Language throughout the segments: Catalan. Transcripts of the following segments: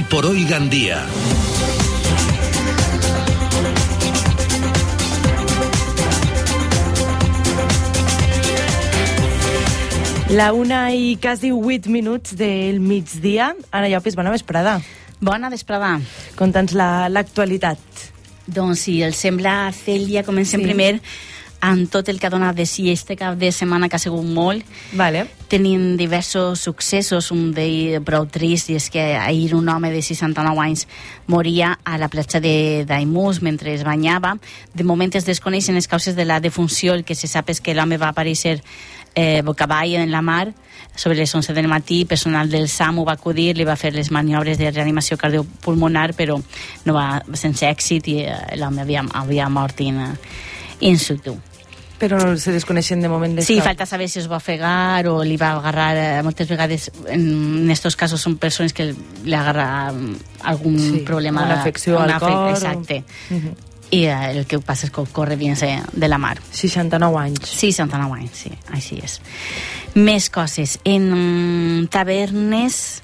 por hoy Gandía. La 1:08 del migdia. Anna Llopis, bona vesprada. Bona vesprada. Conta'ns l'actualitat. Doncs si els sembla, Cèlia, comencem primer amb tot el que ha donat de si este cap de setmana, que ha sigut molt. Vale. Tenim diversos successos, un d'ell prou trist, i és que ahir un home de 69 anys moria a la platja de Daimús mentre es banyava. De moment es desconeixen les causes de la defunció. El que se sap és que l'home va aparèixer boca avall en la mar sobre les 11 del matí. Personal del SAMU va acudir, li va fer les maniobres de reanimació cardiopulmonar, però no va sense èxit, i l'home havia mort in situ. Però no se desconeixen de moment les Sí, falta saber si es va ofegar o li va agarrar. Moltes vegades en estos casos són persones que li agarra algun problema, una afecció al cor. Exacte. I el que passa és que corre dins de la mar. 69 anys. 69 anys, sí, així és. Més coses. En tavernes,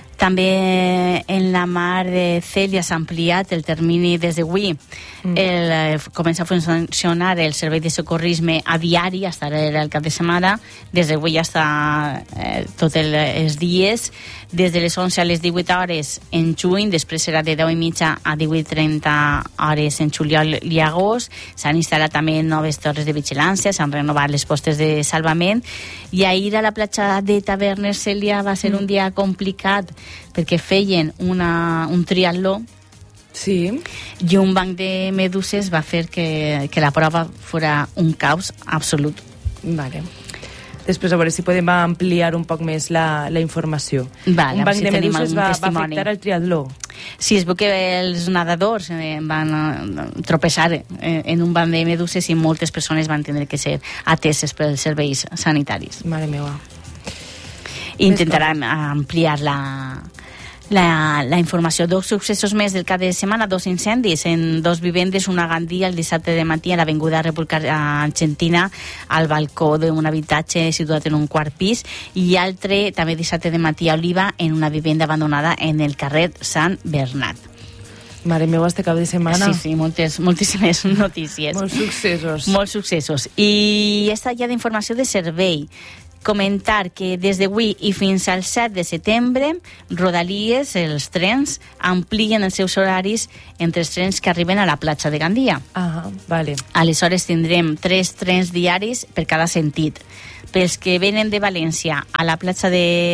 també en la mar de Cèlia s'ha ampliat el termini des d'avui. Comença a funcionar el servei de socorrisme a diari, hasta era el cap de setmana. Des d'avui ja està tots els dies, des de les 11 a les 18 hores en juny, després serà de 10:30 a 18:30 hores en juliol i agost. S'han instal·lat també noves torres de vigilància, s'han renovat les postes de salvament, i ahir a la platja de Tavernes, Cèlia, va ser un dia complicat perquè feien un triatló. Sí. I un banc de meduses va fer que la prova fora un caos absolut. Vale. Després a veure si podem ampliar un poc més la informació. Vale, un banc si de meduses va afectar el triatló. Sí, es veu que els nedadors van tropeçar en un banc de meduses i moltes persones van tindre que ser ateses pels serveis sanitaris. Mare meva. Intentaran ampliar la informació. 2 successos més del cap de setmana, 2 incendis en 2 vivendes, una a Gandia el dissabte de matí a l'Avinguda República Argentina, al balcó d'un habitatge situat en un quart pis, i altre també dissabte de matí a Oliva, en una vivenda abandonada en el carrer Sant Bernat. Mare meva, este cap de setmana. Sí, moltíssimes notícies. Molts successos. I esta ja d'informació de servei. Comentar que des d'avui i fins al 7 de setembre, Rodalies, els trens, amplien els seus horaris entre els trens que arriben a la platja de Gandia. Vale. Aleshores tindrem 3 trens diaris per cada sentit. Pels que venen de València a la platja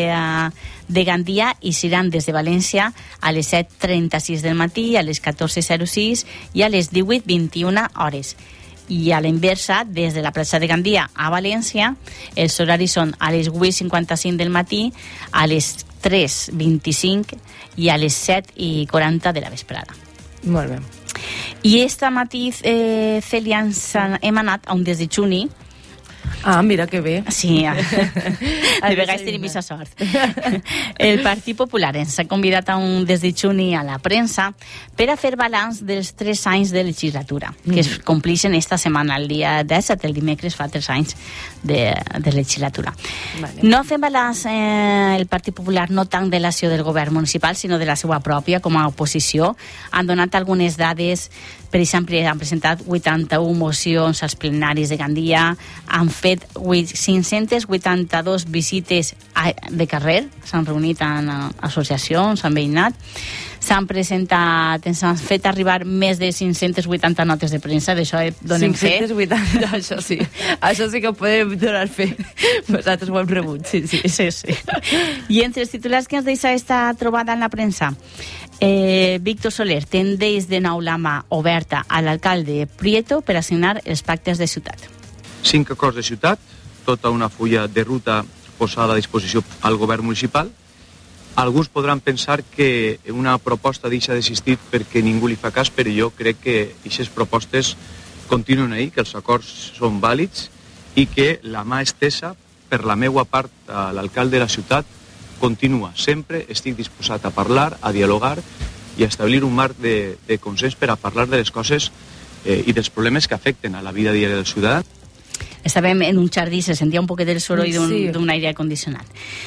de Gandia, i seran des de València a les 7:36 del matí, a les 14:06 i a les 18:21 hores. I a la inversa, des de la platja de Gandia a València, els horaris són a les 8:55 del matí, a les 3:25 i a les 7:40 de la vesprada. Molt bé. I esta matí, Cèlia, hem anat a un desdejuni. Mira que bé. Sí, de vegades tenim aquesta sort. El Partit Popular ens ha convidat a un desdejuni a la premsa per a fer balanç dels 3 anys de legislatura, que es complixen esta setmana, el dia 17, el dimecres, fa 3 anys de legislatura. Vale. No fem balanç el Partit Popular no tant de l'acció del govern municipal, sinó de la seva pròpia com a oposició. Han donat algunes dades. Per exemple, han presentat 81 mocions als plenaris de Gandia, han fet 582 visites de carrer, s'han reunit en associacions, han veïnat, s'han presentat, ens han fet arribar més de 580 notes de premsa, d'això donem fe. 580, això sí que ho podem donar fe. Nosaltres ho hem rebut, sí. I entre els titulars que ens deixa esta trobada en la premsa, Víctor Soler tendeix de nou la mà oberta a l'alcalde Prieto per assignar els pactes de ciutat. 5 acords de ciutat, tota una fulla de ruta posada a disposició al govern municipal. Alguns podran pensar que una proposta deixa d'existir perquè ningú li fa cas, però jo crec que aquestes propostes continuen ahí, que els acords són vàlids i que la mà estesa per la meua part a l'alcalde de la ciutat continua. Sempre estic disposat a parlar, a dialogar i a establir un marc de consens per a parlar de les coses i dels problemes que afecten a la vida diària del ciutadà. Estàvem en un jardí, se sentia un poquet el soroll d'un aire acondicionat.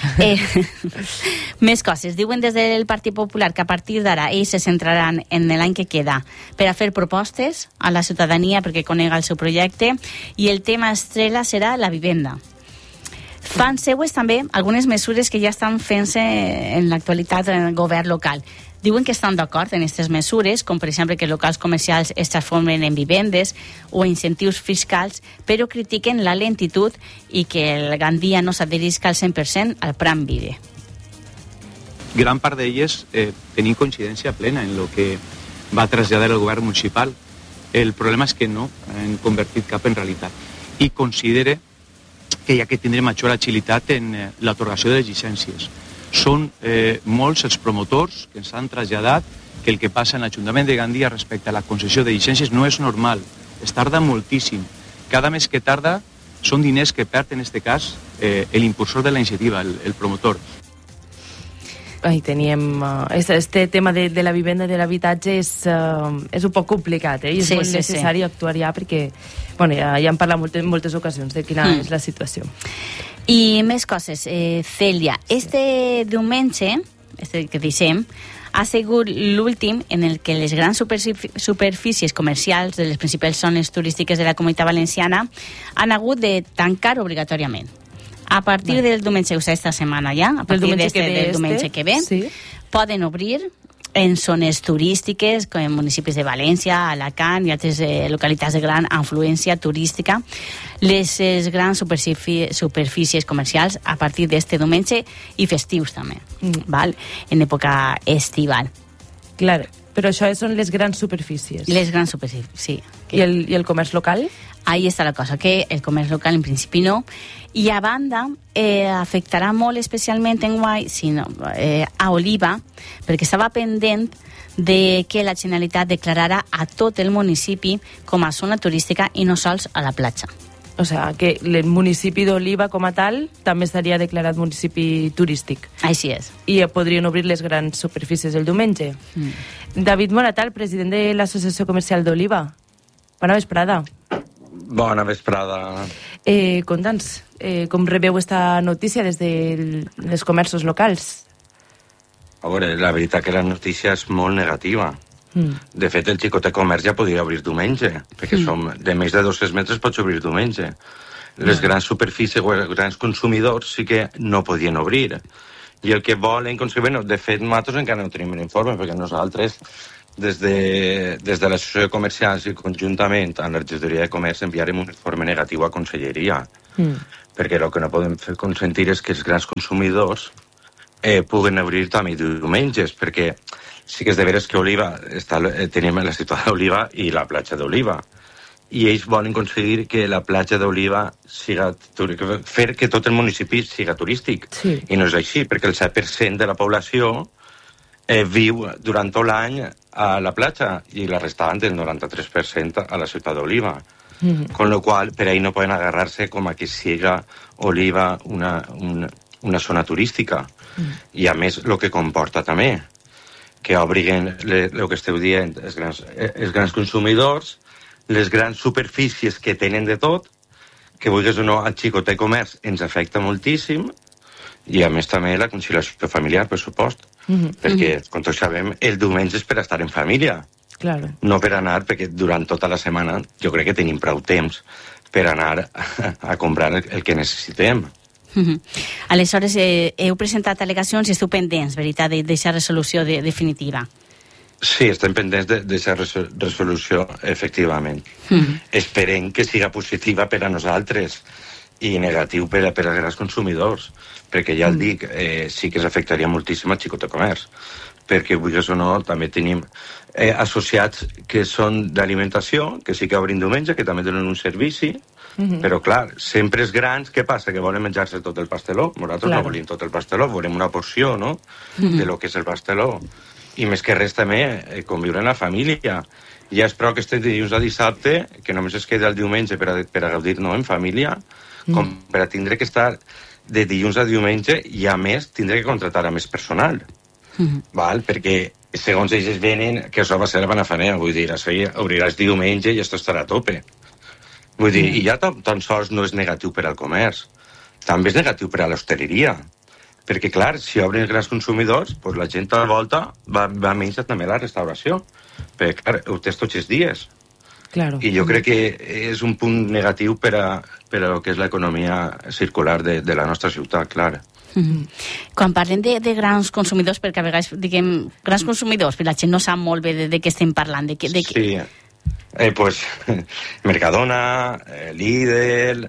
Més coses. Diuen des del Partit Popular que a partir d'ara ells se centraran en l'any que queda per a fer propostes a la ciutadania perquè conega el seu projecte, i el tema estrella serà la vivenda. Fan seues també algunes mesures que ja estan fent-se en l'actualitat en el govern local. Diuen que estan d'acord en aquestes mesures, com per exemple que locals comercials es transformen en vivendes o incentius fiscals, però critiquen la lentitud i que el Gandia no s'adherisca al 100% al Plan Vive. Gran part d'elles tenim coincidència plena en el que va traslladar el govern municipal. El problema és que no han convertit cap en realitat. I considere que hi ha que tindre major agilitat en l'atorgació de les llicències. Són molts els promotors que ens han traslladat que el que passa en l'Ajuntament de Gandia respecte a la concessió de llicències no és normal. Es tarda moltíssim. Cada mes que tarda són diners que perd, en aquest cas, l'impulsor de la iniciativa, el promotor. Ahí teníem... Este tema de la vivenda i de l'habitatge és un poc complicat, i és molt necessari actuar ja perquè ja hem parlat en moltes ocasions de quina és la situació. I més coses. Cèlia, este diumenge, que deixem, ha sigut l'últim en el que les grans superfícies comercials de les principals zones turístiques de la Comunitat Valenciana han hagut de tancar obligatòriament. A partir del diumenge, o sigui, esta setmana ja, a partir del diumenge que ve, poden obrir en zones turístiques, com en municipis de València, Alacant i altres localitats de gran afluència turística, les grans superfícies comercials a partir d'este diumenge i festius també, en època estival. Clar, però això són les grans superfícies. Les grans superfícies, sí. I el comerç local? Ahí està la cosa, que el comerç local en principi no, i a banda afectarà molt especialment a Oliva, perquè estava pendent de que la Generalitat declarara a tot el municipi com a zona turística i no sols a la platja. O sigui, que el municipi d'Oliva com a tal també estaria declarat municipi turístic. Així és. I podrien obrir les grans superfícies el diumenge. David Moratal, president de l'Associació Comercial d'Oliva. Bona vesprada. Bona vesprada. Conta'ns, com rebeu esta notícia des dels comerços locals? A veure, la veritat que la notícia és molt negativa. De fet, el xicotet comerç ja podria obrir diumenge, perquè som de més de 200 metres pots obrir diumenge. Les grans superfícies o els grans consumidors sí que no podien obrir. I el que volen, de fet, nosaltres encara no tenim l'informe, perquè nosaltres, des de l'Associació de Comerciants i conjuntament amb la regidoria de comerç, enviarem un informe negatiu a Conselleria. Perquè el que no podem consentir és que els grans consumidors puguen obrir també diumenges, perquè sí que és de veres que Oliva tenim la ciutat d'Oliva i la platja d'Oliva, i ells volen aconseguir que la platja d'Oliva fer que tot el municipi siga turístic, i no és així, perquè el 7% de la població viu durant tot l'any a la platja i la restant del 93% a la ciutat d'Oliva, con lo qual per ahí no poden agarrar-se com a que siga Oliva una zona turística, i a més el que comporta també que obriguen el que esteu dient els grans consumidors, les grans superfícies que tenen de tot, que vulguis o no, el xicotet comerç ens afecta moltíssim, i a més també la conciliació familiar, per supost, perquè, com tots sabem, el diumenge és per estar en família, no per anar, perquè durant tota la setmana jo crec que tenim prou temps per anar a comprar el que necessitem. Aleshores, heu presentat al·legacions i esteu pendents, veritat, d'aquesta resolució definitiva? Sí, estem pendents d'aquesta resolució, efectivament. Esperem que siga positiva per a nosaltres i negatiu per als grans consumidors, perquè ja el dic, sí que s'afectaria moltíssim al xicotet comerç, perquè, vulguis o no, també tenim associats que són d'alimentació, que sí que obrin diumenge, que també donen un servici, però clar, sempre és grans, què passa? Que volen menjar-se tot el pasteló. Nosaltres no volem tot el pasteló, volem una porció, no?, de lo que és el pasteló. I més que res també conviure en la família. Ja és prou que estem de dilluns a dissabte, que només es queda el diumenge per a gaudir, no?, en família, com per a tindre que estar de dilluns a diumenge i a més tindre que contratar a més personal. Perquè segons ells venen que això va ser la panafania, vull dir, això obriràs diumenge i això estarà a tope. Vull dir, i ja tan sols no és negatiu per al comerç, també és negatiu per a l'hostaleria. Perquè, clar, si obren els grans consumidors, doncs la gent a la volta va menys també a la restauració. Perquè, clar, ho tens tots els dies. Claro. I jo crec que és un punt negatiu per a lo que és l'economia circular de la nostra ciutat, clar. Quan parlem de grans consumidors, perquè a vegades diguem grans consumidors, però la gent no sap molt bé de què estem parlant. Sí, pues Mercadona, Lidl,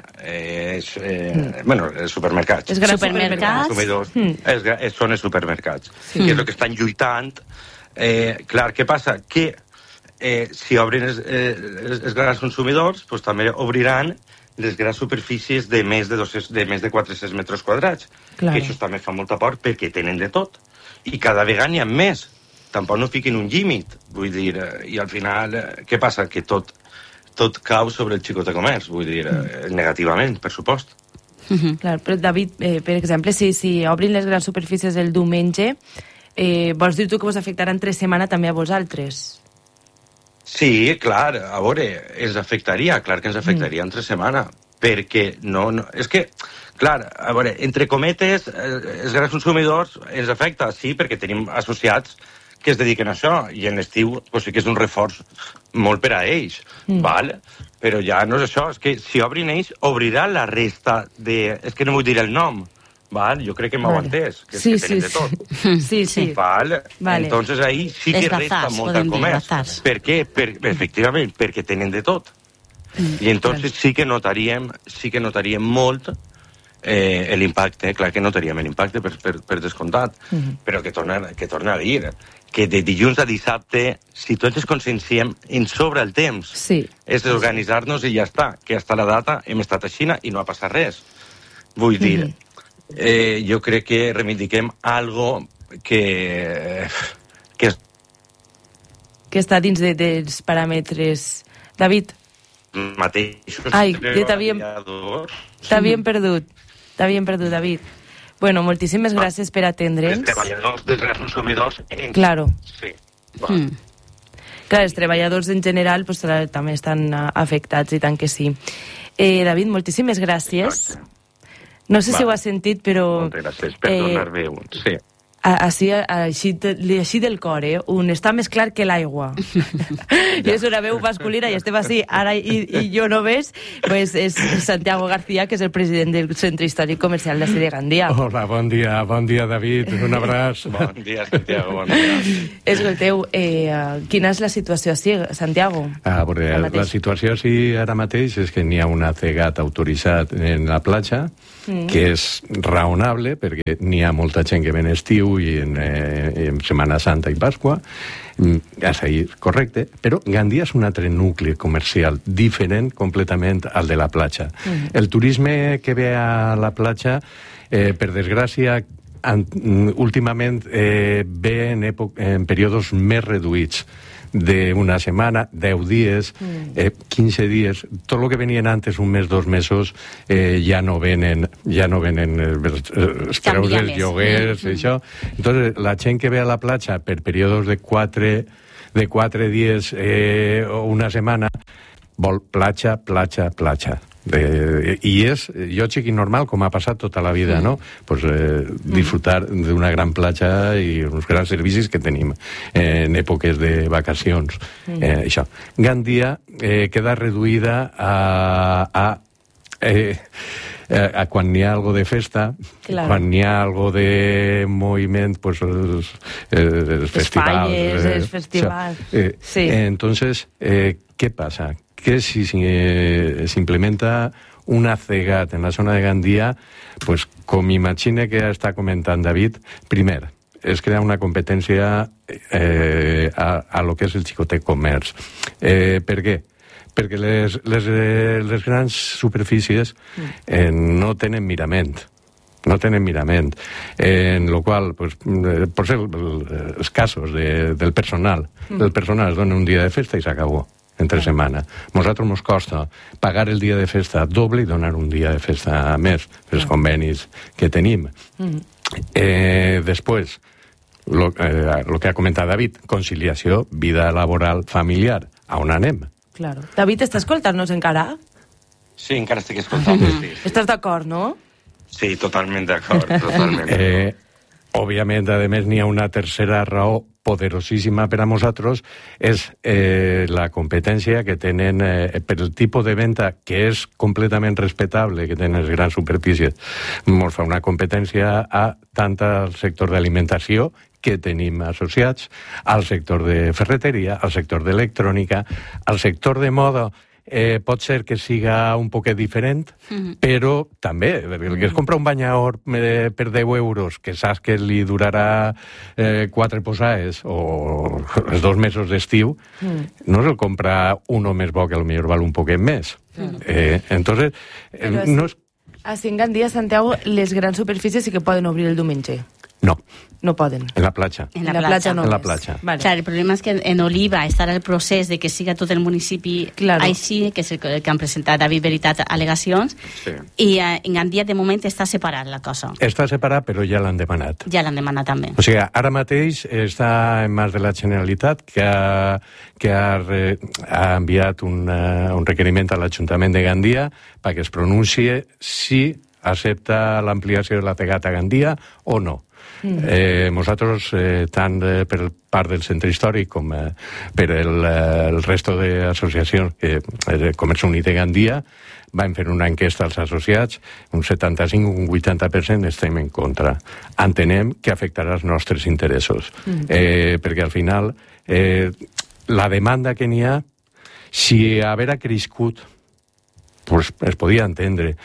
bueno, els supermercats. Els grans supermercats. Són els supermercats, que és el que estan lluitant. Clar, què passa? Que si obrin els grans consumidors, pues també obriran les grans superfícies de més de 400 metres quadrats. Claro. Que això també fa molta por perquè tenen de tot. I cada vegada n'hi ha més. Tampoc no fiquin un límit. Vull dir, i al final, què passa? Que tot cau sobre el xicot de comerç. Vull dir, negativament, per supost. Clar, però David, per exemple, si obrin les grans superfícies el diumenge, vols dir tu que vos afectaran 3 setmanes també a vosaltres? Sí, clar, a veure, ens afectaria, clar que ens afectaria en 3 setmanes, perquè no... És que, clar, a veure, entre cometes, els grans consumidors ens afecta, sí, perquè tenim associats que es dediquen a això, i en l'estiu pues, sí que és un reforç molt per a ells, val? Però ja no és això, és que si obrin ells, obrirà la resta de... És que no vull dir el nom, val? Jo crec que m'ho entès, que és que tenim de tot. Sí. Vale. Entonces ahí sí que resta molt al comerç. Per què? Efectivament, perquè tenen de tot. I entonces sí que notaríem molt l'impacte, clar que notaríem l'impacte per descomptat, però que torna a dir que de dilluns a dissabte, si tots ens conscienciem, ens sobra el temps. Sí. És organitzar-nos i ja està, que hasta la data hem estat així i no ha passat res. Vull dir, jo crec que reivindiquem algo que està dins dels paràmetres. David? Mateixos. Ai, ja t'havíem perdut, David. Bueno, moltíssimes gràcies per atendre'ns. Els treballadors dels grans consumidors... Claro. Sí. Clar, els treballadors en general pues, també estan afectats, i tant que sí. David, moltíssimes gràcies. No sé si ho has sentit, però... Moltes gràcies per donar-me un... Sí. Així del cor, un està més clar que l'aigua. I és una veu masculina i estem així, ara i jo no ves, pues és Santiago García, que és el president del Centre Històric Comercial de Gandia. Hola, bon dia, David, un abraç. Bon dia, Santiago, bon dia. Escolteu, quina és la situació així, Santiago? La situació així ara mateix és que n'hi ha un cegat autoritzat en la platja, que és raonable, perquè n'hi ha molta gent que ven estiu i en Setmana Santa i Pasqua, és ahí correcte, però Gandia és un altre nucli comercial diferent completament al de la platja. El turisme que ve a la platja, per desgràcia, últimament ve en períodes més reduïts, d'una setmana, 10 dies, 15 dies, tot el que venien antes, un mes, 2 mesos, ja no venen els preus dels lloguers, això. Entonces, la gent que ve a la platja per períodes de 4 dies o una setmana, vol platja. I és lògic i normal, com ha passat tota la vida, no? Pues, disfrutar d'una gran platja i uns grans servicis que tenim en èpoques de vacacions. Això. Gandia queda reduïda a quan n'hi ha algo de festa, claro. Quan n'hi ha algo de moviment, pues els festivals. Els festivals. Sí. Entonces, ¿qué pasa? Que si se implementa una cegat en la zona de Gandia, pues com imagine que està comentant David, primer, es crea una competència a lo que és el xicotec comerç. Per què? Perquè les grans superfícies no tenen mirament. En lo qual, pues, por ser els casos del personal, el personal es dona un dia de festa i s'acabó. Entre setmana. Nosaltres ens costa pagar el dia de festa doble i donar un dia de festa més per els convenis que tenim. Després, el que ha comentat David, conciliació, vida laboral, familiar. A on anem? Claro. David, està escoltant-nos encara? Sí, encara estic escoltant. Sí. Estàs d'acord, no? Sí, totalment d'acord, totalment d'acord. Òbviament, a més, n'hi ha una tercera raó poderosíssima per a nosaltres, és la competència que tenen per el tipus de venda, que és completament respectable, que tenen les grans superfícies. Ens fa una competència tant al sector d'alimentació, que tenim associats, al sector de ferreteria, al sector d'electrònica, al sector de moda. Pot ser que siga un poquet diferent, però també, el que es compra un banyaor per 10 euros, que saps que li durarà 4 posades o els 2 mesos d'estiu, no se'l compra uno més bo, que potser val un poquet més. Entonces, no és... A Gandia, Santiago, les grans superfícies sí que poden obrir el diumenge. No. No poden. En la platja. En la platja no. En la platja. Vale. Clar, el problema és que en Oliva estarà el procés de que siga tot el municipi així, que és el que han presentat a Veritat al·legacions, i en Gandia de moment està separat la cosa. Està separat, però ja l'han demanat. Ja l'han demanat també. O sigui, ara mateix està en mans de la Generalitat, que ha enviat un requeriment a l'Ajuntament de Gandia perquè es pronuncie si accepta l'ampliació de la Tegata a Gandia o no. Nosaltres, tant per part del centre històric com per el resto d'associacions, Comerç Unit de Gandia, vam fer una enquesta als associats, un 75 o un 80% estem en contra. Entenem que afectarà els nostres interessos, perquè al final la demanda que n'hi ha, si haver crescut, pues es podia entendre.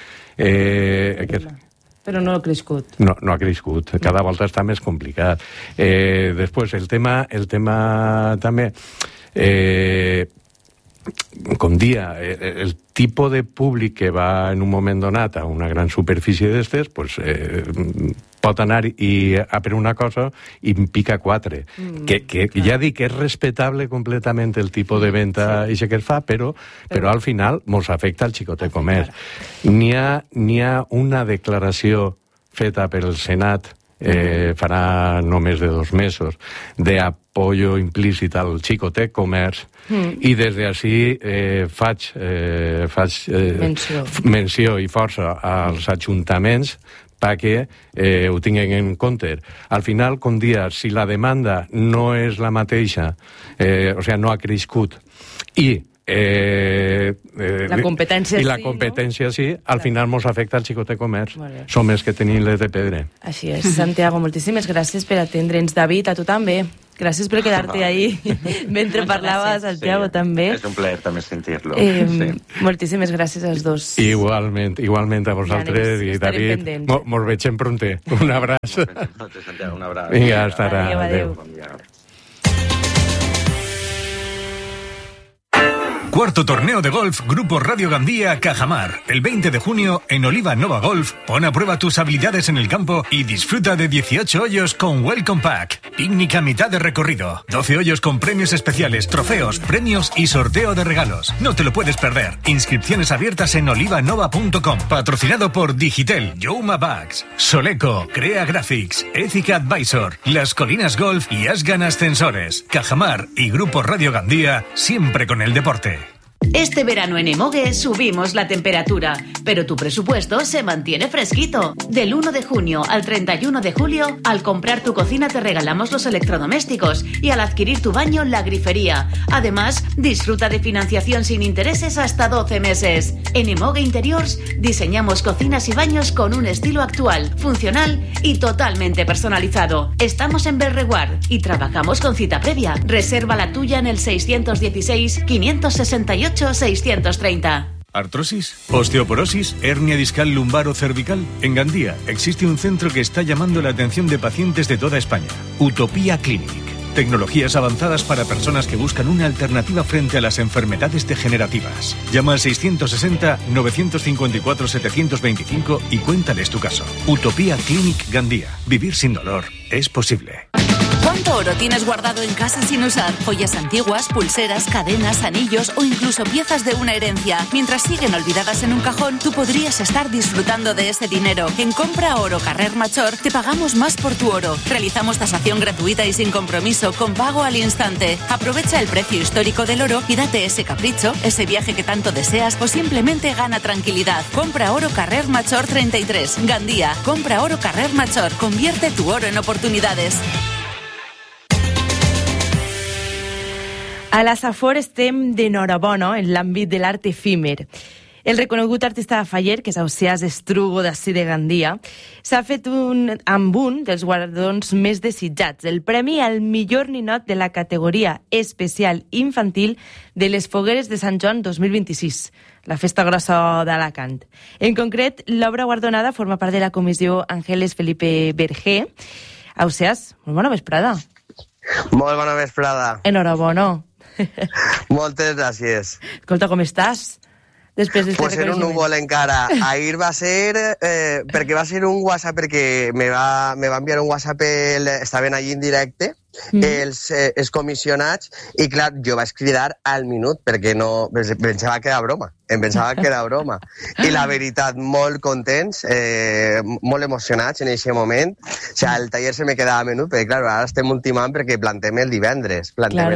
Però no ha crescut. No ha crescut. Cada volta està més complicat. Després, el tema també... com dia, el tipus de públic que va en un moment donat a una gran superfície d'estes, pues, pot anar a per una cosa i pica 4. Que ja dic que és respectable completament el tipus de venda i que es fa, però al final mos afecta el xicotet comerç. N'hi ha una declaració feta pel Senat farà no més de 2 mesos d'apoyo implícit al xicotet comerç, i des d'ací faig menció i força als ajuntaments perquè ho tinguin en compte. Al final, com dia, si la demanda no és la mateixa, o sigui, no ha crescut, i la competència sí, al final mos afecta el xicotet comerç. Som els que tenim les de pedra. Així és. Santiago, moltíssimes gràcies per atendre'ns. David, a tu també. Gràcies per quedar-te ahí mentre parlaves, Santiago, també. És un plaer també sentir-lo. Moltíssimes gràcies als dos. Igualment a vosaltres, i David, mos veiem pronter. Un abraç. Un abraç. Vinga, hasta ara. Adéu. Cuarto torneo de golf Grupo Radio Gandía Cajamar. El 20 de junio en Oliva Nova Golf. Pon a prueba tus habilidades en el campo y disfruta de 18 hoyos con Welcome Pack. Picnic a mitad de recorrido. 12 hoyos con premios especiales, trofeos, premios y sorteo de regalos. No te lo puedes perder. Inscripciones abiertas en olivanova.com. Patrocinado por Digitel, Youma Bags, Soleco, Crea Graphics, Ethica Advisor, Las Colinas Golf y Asgan Ascensores. Cajamar y Grupo Radio Gandía, siempre con el deporte. Este verano en Emogue subimos la temperatura, pero tu presupuesto se mantiene fresquito. Del 1 de junio al 31 de julio, al comprar tu cocina te regalamos los electrodomésticos y al adquirir tu baño, la grifería. Además, disfruta de financiación sin intereses hasta 12 meses. En Emogue Interiors diseñamos cocinas y baños con un estilo actual, funcional y totalmente personalizado. Estamos en Berreguard y trabajamos con cita previa. Reserva la tuya en el 616-568-630. ¿Artrosis? ¿Osteoporosis? ¿Hernia discal lumbar o cervical? En Gandía existe un centro que está llamando la atención de pacientes de toda España. Utopía Clinic. Tecnologías avanzadas para personas que buscan una alternativa frente a las enfermedades degenerativas. Llama al 660-954-725 y cuéntales tu caso. Utopía Clinic Gandía. Vivir sin dolor es posible. ¿Cuánto oro tienes guardado en casa sin usar? Joyas antiguas, pulseras, cadenas, anillos o incluso piezas de una herencia. Mientras siguen olvidadas en un cajón, tú podrías estar disfrutando de ese dinero. En Compra Oro Carrer Major te pagamos más por tu oro. Realizamos tasación gratuita y sin compromiso, con pago al instante. Aprovecha el precio histórico del oro y date ese capricho, ese viaje que tanto deseas o simplemente gana tranquilidad. Compra Oro Carrer Major 33, Gandía. Compra Oro Carrer Major. Convierte tu oro en oportunidades. A la Safor estem d'enhorabona en l'àmbit de l'art efímer. El reconegut artista de Faller, que és Ausiàs Estrugo d'ací de Gandia, s'ha fet amb un dels guardons més desitjats, el Premi al millor ninot de la categoria especial infantil de les Fogueres de Sant Joan 2026, la festa grossa d'Alacant. En concret, l'obra guardonada forma part de la comissió Ángeles Felipe Berger. Ausiàs, molt bona vesprada. Molt bona vesprada. Enhorabona. Moltes gràcies. Escolta, com estàs? Després pues en un núvol encara. Ahir va ser, perquè va ser un WhatsApp, perquè me va enviar un WhatsApp, estaven allí en directe, els comissionats, i clar, jo vaig cridar al minut, perquè no, pensava que era broma. I la veritat, molt contents, molt emocionats en aquest moment. O sigui, el taller se me quedava menut, perquè clar, ara estem ultimant perquè plantem el divendres.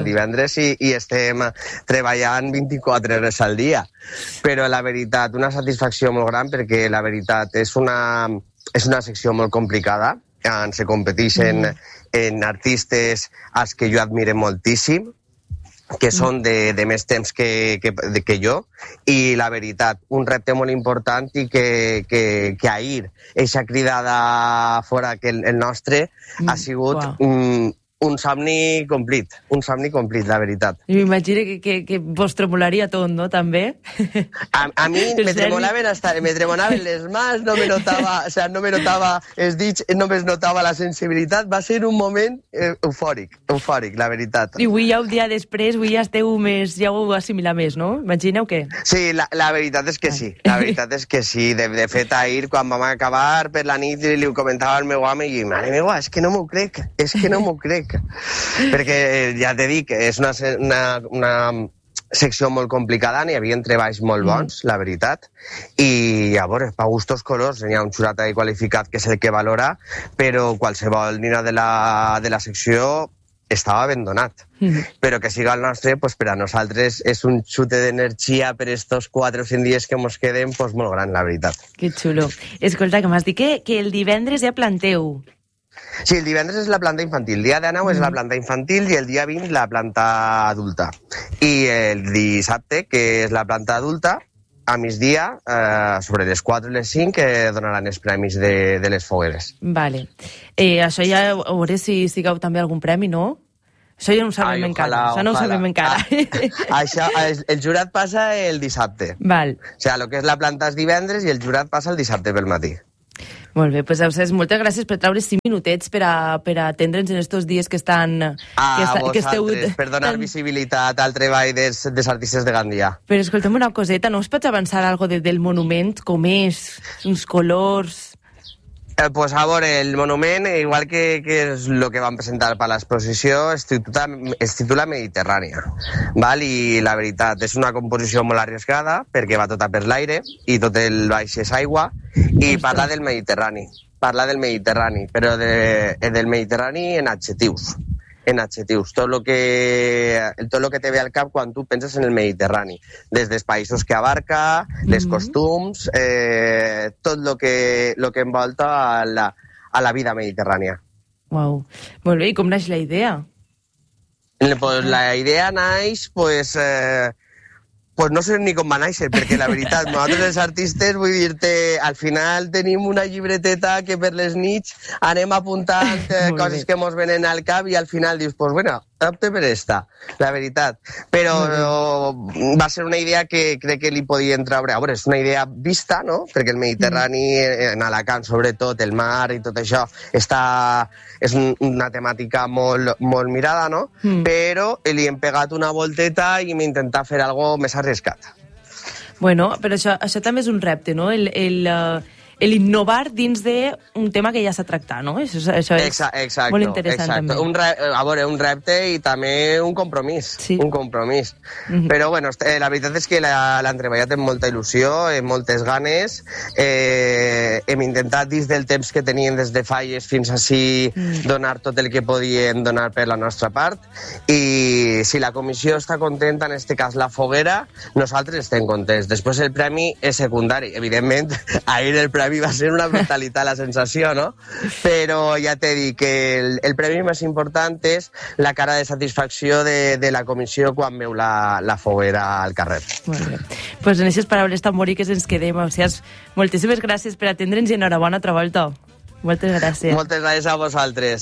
I estem treballant 24 hores al dia. Però la veritat, una satisfacció molt gran, perquè la veritat és una secció molt complicada, on se competeixen en artistes als que jo admiro moltíssim, que són de més temps que jo, i la veritat, un repte molt important, i que ahir eixa cridada fora que el nostre ha sigut un somni complit, la veritat. I m'imagino que vos tremolaria tot, no, també? A mi me tremolaven les mans, no me notava els dits, no me notava la sensibilitat. Va ser un moment eufòric, la veritat. I avui ja un dia després, avui ja esteu més, ja ho assimilar més, no? Imagineu què? Sí, la veritat és que sí. La veritat és que sí. De fet, ahir, quan vam acabar per la nit, li ho comentava al meu home i mare meva, és que no m'ho crec. Perquè ja t'he dit que és una secció molt complicada, n'hi havia treballs molt bons, la veritat, i a veure, per gustos colors, n'hi ha un jurat qualificat que és el que valora, però qualsevol nina de la secció estava ben donat. Però que siga el nostre, pues, per a nosaltres és un xute d'energia per estos 4 o 5 dies que mos queden, pues, molt gran, la veritat. Que xulo. Escolta, que m'has dit que el divendres ja planteu. Sí, el divendres és la planta infantil, el dia de 9 és la planta infantil i el dia 20 la planta adulta. I el dissabte, que és la planta adulta, a migdia, sobre les 4 i les 5, donaran els premis de les fogueres. Vale. Això ja a veure si gau també algun premi, no? Això ja no ho sabem encara. El jurat passa el dissabte. Val. O sigui, el que és la planta és divendres i el jurat passa el dissabte pel matí. Molt bé, doncs Ausiàs, moltes gràcies per treure 5 minutets per atendre'ns en estos dies que estan... vosaltres, per donar visibilitat al treball dels artistes de Gandia. Però escolta'm una coseta, no us pots avançar algo del monument? Com és? Uns colors... Pues a veure, el monument, igual que és el que vam presentar per l'exposició, es titula Mediterrània. Val? I la veritat, és una composició molt arriesgada, perquè va tota per l'aire, i tot el baix és aigua, i parla del Mediterrani, però del Mediterrani en adjectius. Tot el que te ve al cap quan tu penses en el Mediterrani, des dels països que abarca, les costums, tot el que envolta a la vida mediterrània. Uau, molt bé, i com naix la idea? Pues la idea naix, pues no sé ni com va néixer, perquè la veritat, nosaltres els artistes, vull dir-te, al final tenim una llibreteta que per les nits anem apuntant coses que mos venen al cap i al final dius, pues bueno, opte per esta, la veritat. Però va ser una idea que crec que li podien treure. A veure, és una idea vista, no? Perquè el Mediterrani, en Alacant sobretot, el mar i tot això, és una temàtica molt mirada, no? Però li hem pegat una volteta i hem intentat fer alguna més arriscat. Bueno, però això també és un repte, no? l'innovar dins d'un tema que ja s'ha tractat, no? Això és molt interessant també. Un repte i també un compromís. Sí. Un compromís. Però, bueno, la veritat és que l'han treballat amb molta il·lusió, amb moltes ganes. Hem intentat, dins del temps que tenien des de falles fins així, donar tot el que podien donar per la nostra part. I si la comissió està contenta, en aquest cas la Foguera, nosaltres estem contents. Després el premi és secundari. Evidentment, ahir el premi va ser una brutalitat, la sensació, no? Però ja t'he dit que el premi més important és la cara de satisfacció de la comissió quan veu la Foguera al carrer. Molt bé. Pues en aquestes paraules tan boniques ens quedem. O sigui, moltíssimes gràcies per atendre'ns i enhorabona altra volta. Moltes gràcies. Moltes gràcies a vosaltres.